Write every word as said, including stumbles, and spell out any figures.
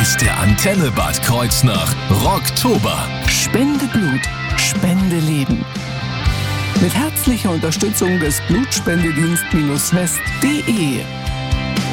ist der Antenne Bad Kreuznach Rocktober. Spende Blut, Spende Leben. Mit herzlicher Unterstützung des Blutspendedienst-west punkt de